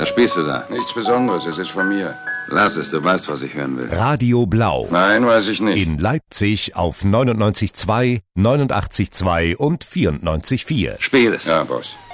Was spielst du da? Nichts Besonderes, es ist von mir. Lass es, du weißt, was ich hören will. Radio Blau. Nein, weiß ich nicht. In Leipzig auf 99,2, 89,2 und 94,4. Spiel es. Ja, Boss.